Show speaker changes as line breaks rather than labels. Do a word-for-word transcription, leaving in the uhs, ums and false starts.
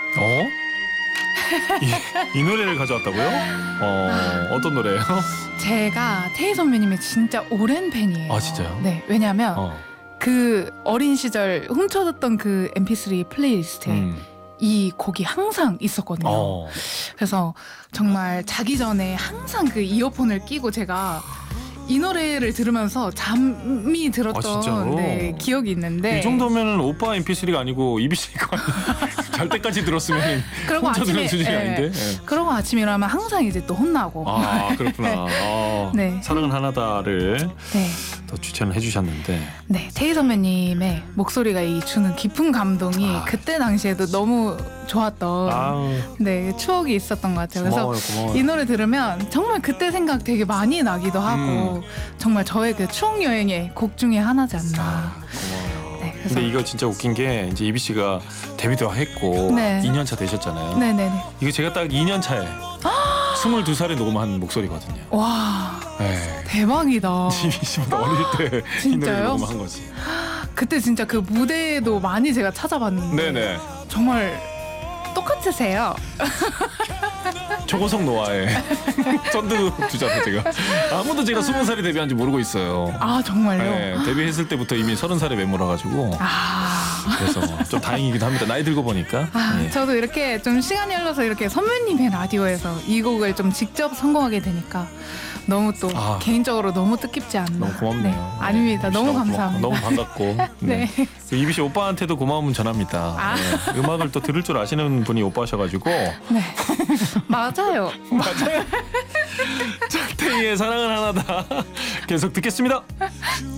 어? 이, 이 노래를 가져왔다고요? 어, 어떤 노래예요?
제가 태희 선배님의 진짜 오랜 팬이에요.
아, 진짜요?
네, 왜냐면
어.
그 어린 시절 훔쳐뒀던 그 엠피쓰리 플레이리스트에
음.
이 곡이 항상 있었거든요.
어.
그래서 정말 자기 전에 항상 그 이어폰을 끼고 제가 이 노래를 들으면서 잠이 들었던
아, 진짜로?
네, 기억이 있는데
이 정도면 오빠 엠피쓰리가 아니고 이비씨가 잘 때까지 들었으면
그러고
혼자
아침에
듣는 수준이
예,
아닌데. 예.
그러고 아침에 일어나면 항상 이제 또 혼나고
아, 그렇구나. 어,
네.
사랑은 하나다를
네.
또 추천을 해주셨는데.
네, 태희 선배님의 목소리가 이 주는 깊은 감동이
아.
그때 당시에도 너무 좋았던
아우,
네, 추억이 있었던 것 같아요. 그래서
고마워요, 고마워요.
이 노래 들으면 정말 그때 생각 되게 많이 나기도 하고
음.
정말 저의 그 추억 여행의 곡 중에 하나지 않나.
아, 고마워요.
네, 그래서
근데 이거 진짜 웃긴 게 이제 이비씨가 데뷔도 했고
네.
이 년 차 되셨잖아요.
네네네.
이거 제가 딱 이 년 차에 스물두 살에 녹음한 목소리거든요.
와
네.
대박이다.
이비씨보다 어릴 때 이 노래
진짜요?
녹음한 거지.
그때 진짜 그 무대도 많이 제가 찾아봤는데
네네.
정말 똑같으세요.
초고속 노아의 썬드 주잖아 제가. 아무도 제가 스무 살에 데뷔한지 모르고 있어요.
아 정말요?
네, 데뷔했을 때부터 이미 서른 살에 매몰아가지고
아,
그래서 좀 다행이기도 합니다. 나이 들고 보니까.
아
네.
저도 이렇게 좀 시간이 흘러서 이렇게 선배님의 라디오에서 이 곡을 좀 직접 선곡하게 되니까 너무 또
아.
개인적으로 너무 뜻깊지 않나.
너무 고맙네요.
네, 아닙니다.
네,
너무
고맙고,
감사합니다.
너무 반갑고.
네.
네. 그 이비씨 오빠한테도 고마움은 전합니다.
아.
네. 음악을 또 들을 줄 아시는 분이 오빠셔가지고.
네. 맞아요.
맞아요. 태희의 사랑은 하나다. 계속 듣겠습니다.